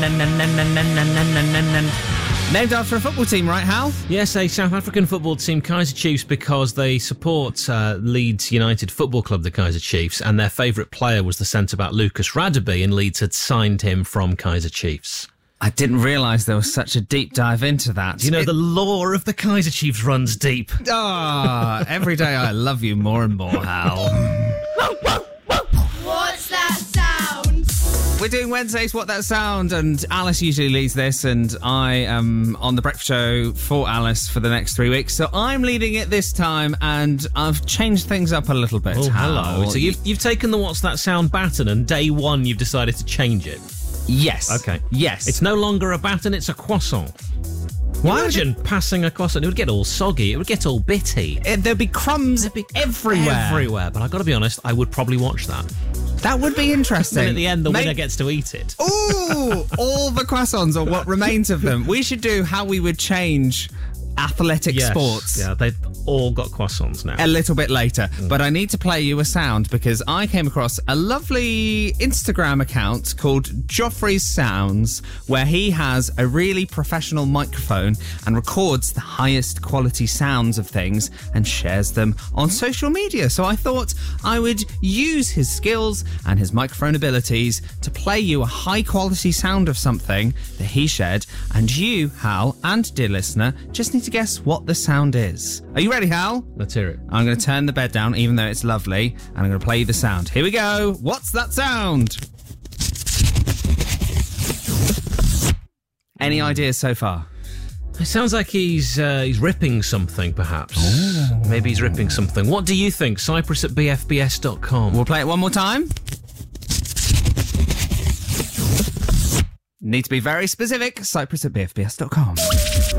Named after a football team, right, Hal? Yes, a South African football team, Kaizer Chiefs, because they support Leeds United Football Club, the Kaizer Chiefs, and their favourite player was the centre-back Lucas Radebe, and Leeds had signed him from Kaizer Chiefs. I didn't realise there was such a deep dive into that. You know, the lore of the Kaizer Chiefs runs deep. Every day I love you more and more, Hal. What's that sound? We're doing Wednesdays, What That Sound, and Alice usually leads this, and I am on the breakfast show for Alice for the next 3 weeks, so I'm leading it this time, and I've changed things up a little bit. Oh, Hal. hello. So you've taken the What's That Sound baton, and day one you've decided to change it. Yes. Okay. Yes. It's no longer a baton, it's a croissant. Why Imagine passing a croissant. It would get all soggy. It would get all bitty. There'd be crumbs everywhere. Everywhere. But I've got to be honest, I would probably watch that. That would be interesting. And at the end, the winner gets to eat it. Ooh, all the croissants, or what remains of them. We should do how we would change athletic sports. Yeah, they've all got croissants now. A little bit later. But I need to play you a sound because I came across a lovely Instagram account called Joffrey's Sounds, where he has a really professional microphone and records the highest quality sounds of things and shares them on social media. So I thought I would use his skills and his microphone abilities to play you a high quality sound of something that he shared, and you, Hal, and dear listener, just need to guess what the sound is. Are you ready, Hal? Let's hear it. I'm going to turn the bed down, even though it's lovely, and I'm going to play you the sound. Here we go. What's that sound? Any ideas so far? It sounds like he's ripping something, perhaps. Ooh. Maybe he's ripping something. What do you think? Cyprus@bfbs.com. We'll play it one more time. Need to be very specific. Cyprus@bfbs.com.